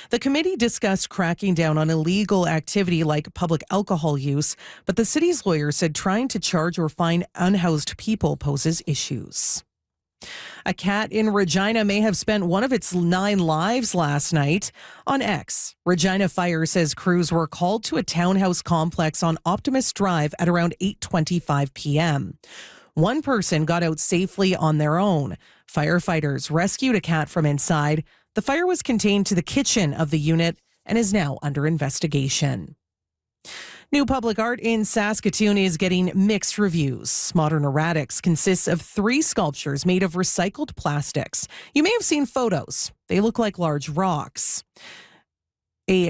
The committee discussed cracking down on illegal activity like public alcohol use, but the city's lawyer said trying to charge or fine unhoused people poses issues. A cat in Regina may have spent one of its 9 lives last night. On X, Regina Fire says crews were called to a townhouse complex on Optimist Drive at around 8:25 p.m. One person got out safely on their own. Firefighters rescued a cat from inside. The fire was contained to the kitchen of the unit and is now under investigation. New public art in Saskatoon is getting mixed reviews. Modern Erratics consists of 3 sculptures made of recycled plastics. You may have seen photos. They look like large rocks. They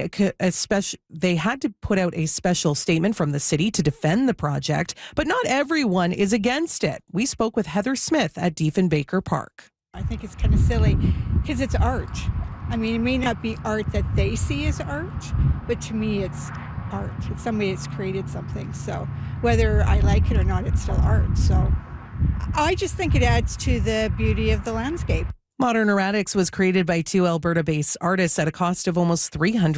had to put out a special statement from the city to defend the project, but not everyone is against it. We spoke with Heather Smith at Diefenbaker Park. I think it's kind of silly because it's art. I mean, it may not be art that they see as art, but to me it's art. It's somebody that's created something. So whether I like it or not, it's still art. So I just think it adds to the beauty of the landscape. Modern Erratics was created by 2 Alberta-based artists at a cost of almost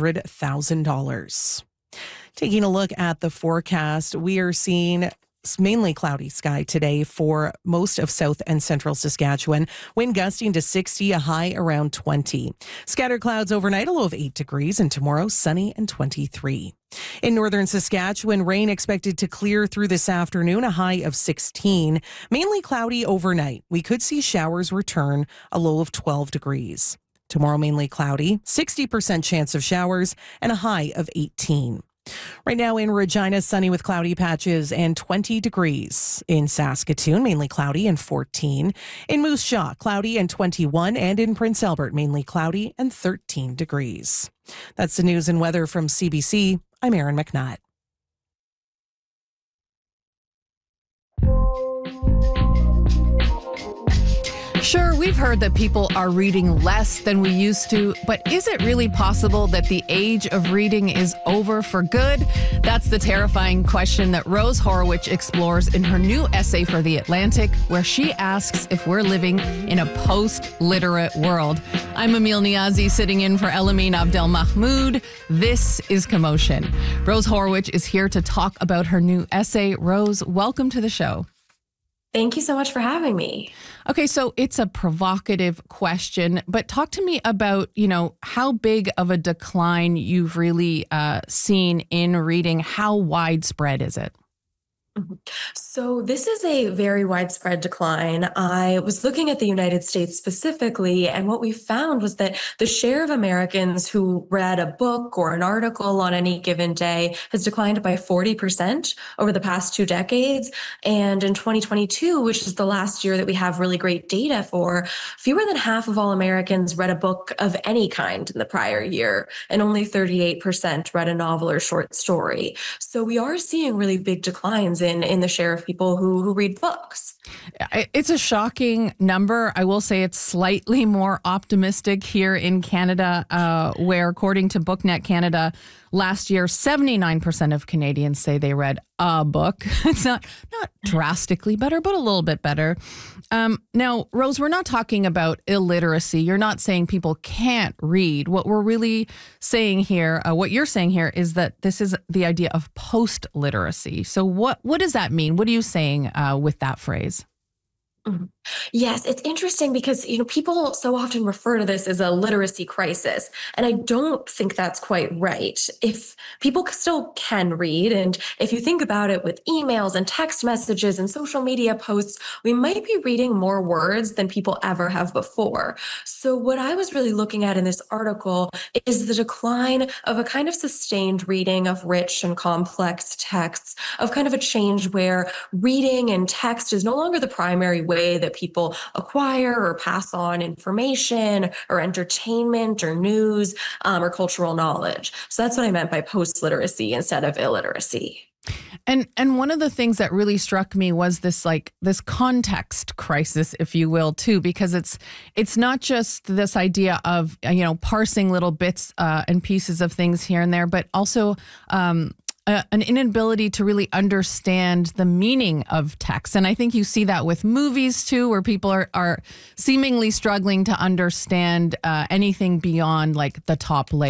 $300,000. Taking a look at the forecast, we are seeing mainly cloudy sky today for most of south and central Saskatchewan. Wind gusting to 60, a high around 20. Scattered clouds overnight, a low of 8 degrees, and tomorrow sunny and 23. In northern Saskatchewan, rain expected to clear through this afternoon, a high of 16. Mainly cloudy overnight. We could see showers return, a low of 12 degrees. Tomorrow, mainly cloudy, 60% chance of showers, and a high of 18. Right now in Regina, sunny with cloudy patches and 20 degrees. In Saskatoon, mainly cloudy and 14. In Moose Jaw, cloudy and 21. And in Prince Albert, mainly cloudy and 13 degrees. That's the news and weather from CBC. I'm Erin McNutt. Sure, we've heard that people are reading less than we used to, but is it really possible that the age of reading is over for good? That's the terrifying question that Rose Horowitz explores in her new essay for The Atlantic, where she asks if we're living in a post-literate world. I'm Emil Niazi, sitting in for Elamine Abdelmahmoud. This is Commotion. Rose Horowitz is here to talk about her new essay. Rose, welcome to the show. Thank you so much for having me. Okay, so it's a provocative question, but talk to me about, how big of a decline you've really seen in reading. How widespread is it? So this is a very widespread decline. I was looking at the United States specifically, and what we found was that the share of Americans who read a book or an article on any given day has declined by 40% over the past 2 decades. And in 2022, which is the last year that we have really great data for, fewer than half of all Americans read a book of any kind in the prior year, and only 38% read a novel or short story. So we are seeing really big declines in the share of people who read books. It's a shocking number. I will say it's slightly more optimistic here in Canada, where according to BookNet Canada, last year, 79% of Canadians say they read a book. It's not drastically better, but a little bit better. Now, Rose, we're not talking about illiteracy. You're not saying people can't read. What we're really saying here, what you're saying here is that this is the idea of post-literacy. So what does that mean? What are you saying with that phrase? Mm-hmm. Yes, it's interesting because, people so often refer to this as a literacy crisis, and I don't think that's quite right. If people still can read, and if you think about it with emails and text messages and social media posts, we might be reading more words than people ever have before. So what I was really looking at in this article is the decline of a kind of sustained reading of rich and complex texts, of kind of a change where reading and text is no longer the primary way that people acquire or pass on information or entertainment or news or cultural knowledge. So that's what I meant by post-literacy instead of illiteracy. And one of the things that really struck me was this context crisis, if you will, too, because it's not just this idea of, parsing little bits and pieces of things here and there, but also an inability to really understand the meaning of text. And I think you see that with movies, too, where people are seemingly struggling to understand anything beyond like the top layer.